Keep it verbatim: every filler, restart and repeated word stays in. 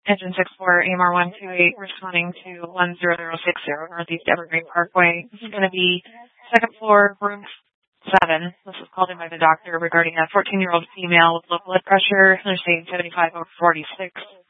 Engine six four, A M R one two eight, responding to one zero zero six zero, Northeast Evergreen Parkway. This is going to be second floor, room seven. This was called in by the doctor regarding a fourteen-year-old female with low blood pressure. They're saying seventy-five over forty-six.